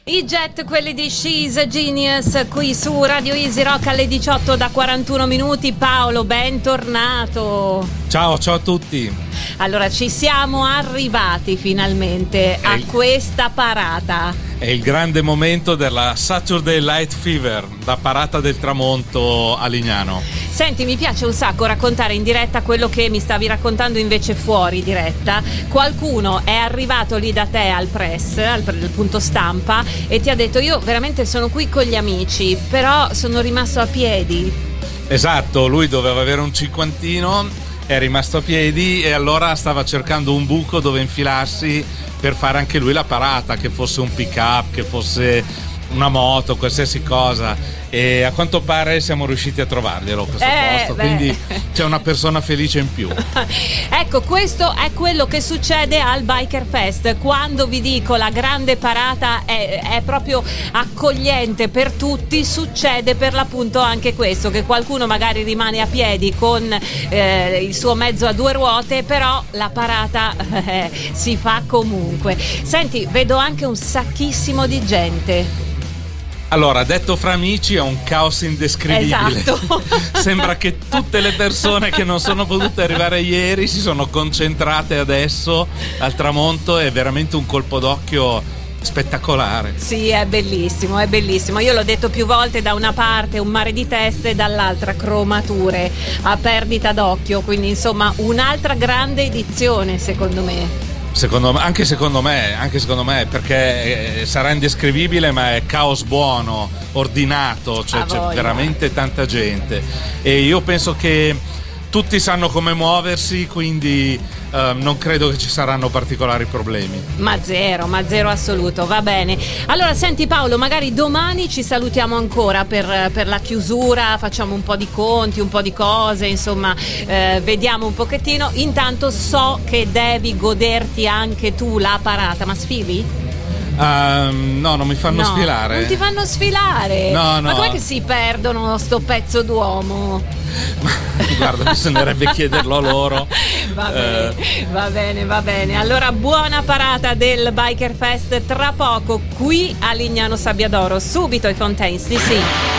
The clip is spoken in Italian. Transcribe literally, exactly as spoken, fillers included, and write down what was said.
I Jet, quelli di She's a Genius, qui su Radio Easy Rock alle diciotto da quarantuno minuti. Paolo, bentornato. Ciao, ciao a tutti. Allora, ci siamo arrivati finalmente a il... questa parata. È il grande momento della Saturday Light Fever, la parata del tramonto a Lignano. Senti, mi piace un sacco raccontare in diretta quello che mi stavi raccontando invece fuori diretta. Qualcuno è arrivato lì da te al press, al, al punto stampa, e ti ha detto: io veramente sono qui con gli amici, però sono rimasto a piedi. Esatto, lui doveva avere un cinquantino, è rimasto a piedi e allora stava cercando un buco dove infilarsi per fare anche lui la parata, che fosse un pick up, che fosse una moto, qualsiasi cosa, e a quanto pare siamo riusciti a trovarglielo questo eh, posto, beh. Quindi c'è una persona felice in più. Ecco, questo è quello che succede al Biker Fest. Quando vi dico la grande parata è, è proprio accogliente per tutti, succede per l'appunto anche questo, che qualcuno magari rimane a piedi con eh, il suo mezzo a due ruote, però la parata eh, si fa comunque. Senti, vedo anche un sacchissimo di gente. Allora, detto fra amici, è un caos indescrivibile. Esatto. Sembra che tutte le persone che non sono potute arrivare ieri si sono concentrate adesso al tramonto. È veramente un colpo d'occhio spettacolare. Sì, è bellissimo, è bellissimo. Io l'ho detto più volte, da una parte un mare di teste, dall'altra cromature a perdita d'occhio. Quindi insomma un'altra grande edizione, secondo me. Secondo me, anche secondo me, anche secondo me, perché sarà indescrivibile, ma è caos buono, ordinato, cioè c'è veramente tanta gente. E io penso che tutti sanno come muoversi, quindi uh, non credo che ci saranno particolari problemi. Ma zero, ma zero assoluto, va bene. Allora senti Paolo, magari domani ci salutiamo ancora per, per la chiusura, facciamo un po' di conti, un po' di cose, insomma eh, vediamo un pochettino. Intanto so che devi goderti anche tu la parata, ma sfili? Uh, no, non mi fanno no, sfilare. Non ti fanno sfilare? No, no. Ma com'è che si perdono sto pezzo d'uomo? Guarda, bisognerebbe chiederlo a loro. Va bene, eh. va bene, va bene. Allora, buona parata del Biker Fest tra poco qui a Lignano Sabbiadoro. Subito i Fontaines, sì sì.